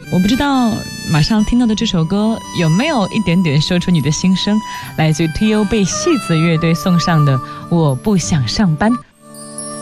我不知道马上听到的这首歌有没有一点点说出你的心声，来自于 T.O. 被戏子乐队送上的《我不想上班》。